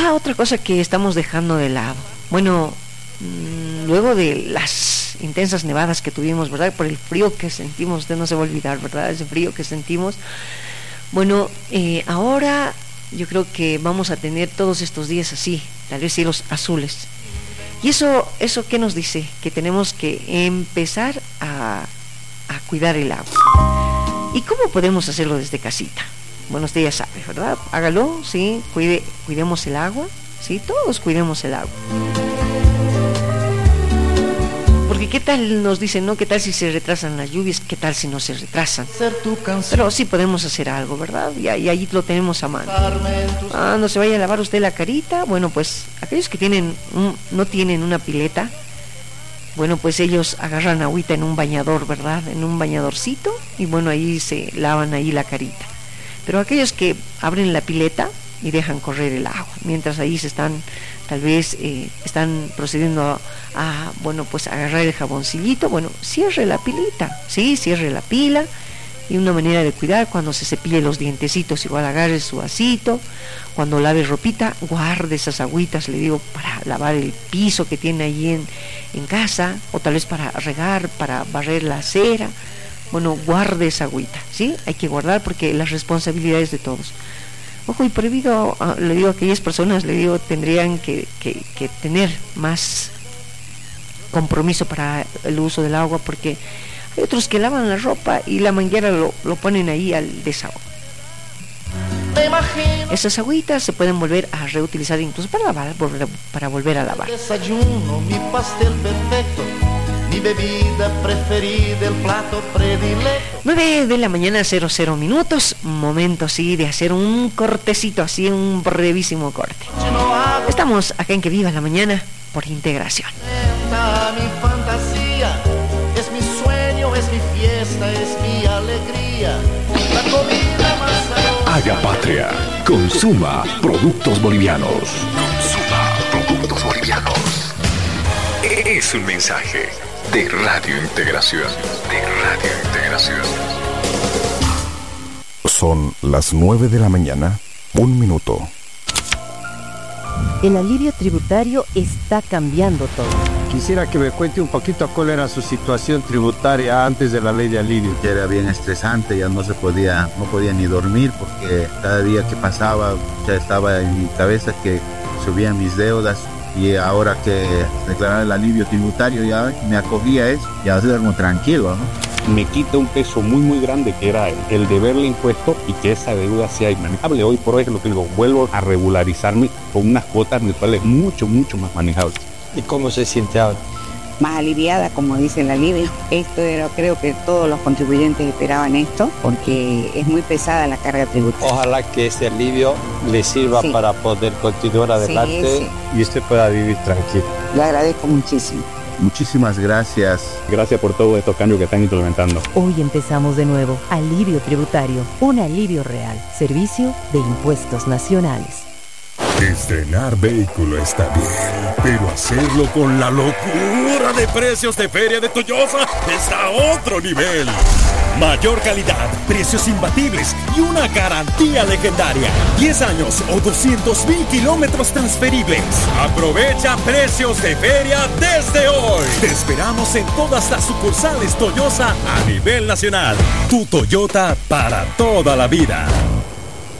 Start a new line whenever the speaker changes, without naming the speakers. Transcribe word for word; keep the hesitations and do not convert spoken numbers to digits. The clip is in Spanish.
Ah, otra cosa que estamos dejando de lado. Bueno, mmm, luego de las intensas nevadas que tuvimos, ¿verdad? Por el frío que sentimos, usted no se va a olvidar, ¿verdad? Ese frío que sentimos. Bueno, eh, ahora yo creo que vamos a tener todos estos días así, tal vez cielos azules. Y eso, eso ¿qué nos dice? Que tenemos que empezar a, a cuidar el agua. ¿Y cómo podemos hacerlo desde casita? Bueno, usted ya sabe, ¿verdad? Hágalo, sí, cuide, cuidemos el agua, sí, todos cuidemos el agua. Porque qué tal nos dicen, ¿no? ¿Qué tal si se retrasan las lluvias? ¿Qué tal si no se retrasan? Pero sí podemos hacer algo, ¿verdad? Y, y ahí lo tenemos a mano. Ah, no se vaya a lavar usted la carita. Bueno, pues aquellos que tienen un, no tienen una pileta, bueno, pues ellos agarran agüita en un bañador, ¿verdad? En un bañadorcito, y bueno, ahí se lavan ahí la carita. Pero aquellos que abren la pileta y dejan correr el agua, mientras ahí se están, tal vez eh, están procediendo a, a, bueno, pues agarrar el jaboncillito, bueno, cierre la pilita, sí, cierre la pila. Y una manera de cuidar, cuando se cepille los dientecitos, igual agarre su vasito. Cuando lave ropita, guarde esas agüitas, le digo, para lavar el piso que tiene ahí en, en casa, o tal vez para regar, para barrer la acera. Bueno, guarde esa agüita, ¿sí? Hay que guardar porque las responsabilidades de todos. Ojo, y prohibido, uh, le digo a aquellas personas, le digo, tendrían que, que, que tener más compromiso para el uso del agua, porque hay otros que lavan la ropa y la manguera lo, lo ponen ahí al desahogo. Esas agüitas se pueden volver a reutilizar incluso para lavar, para volver a lavar.
Desayuno, mi pastel perfecto, mi bebida preferida, el plato predilecto.
nueve de la mañana, cero cero minutos. Momento, sí, de hacer un cortecito, así, un brevísimo corte. Estamos acá en Que Viva la Mañana por Integración.
Mi fantasía, es mi sueño, es mi fiesta, es mi alegría. La comida más sabrosa.
Haga patria, consuma productos bolivianos. Consuma productos bolivianos. Es un mensaje de Radio Integración. De Radio Integración.
Son las nueve de la mañana, un minuto.
El alivio tributario está cambiando todo.
Quisiera que me cuente un poquito cuál era su situación tributaria antes de la ley de alivio.
Era bien estresante, ya no se podía, no podía ni dormir porque cada día que pasaba ya estaba en mi cabeza que subían mis deudas. Y ahora que declarar el alivio tributario ya me acogía eso, ya duermo tranquilo, ¿no?
Me quita un peso muy muy grande que era el, el deberle impuesto y que esa deuda sea inmanejable. Hoy por hoy es lo que digo, vuelvo a regularizarme con unas cuotas mensuales mucho mucho más manejables.
¿Y cómo se siente ahora?
Más aliviada, como dice el alivio. Esto era, creo que todos los contribuyentes esperaban esto, porque es muy pesada la carga tributaria.
Ojalá que ese alivio le sirva sí. para poder continuar adelante sí, sí. y usted pueda vivir tranquilo.
Lo agradezco muchísimo.
Muchísimas gracias.
Gracias por todos estos cambios que están implementando.
Hoy empezamos de nuevo. Alivio tributario, un alivio real. Servicio de Impuestos Nacionales.
Estrenar vehículo está bien, pero hacerlo con la locura de precios de Feria de Toyosa está a otro nivel. Mayor calidad, precios imbatibles y una garantía legendaria. diez años o doscientos mil kilómetros transferibles. Aprovecha precios de feria desde hoy. Te esperamos en todas las sucursales Toyosa a nivel nacional. Tu Toyota para toda la vida.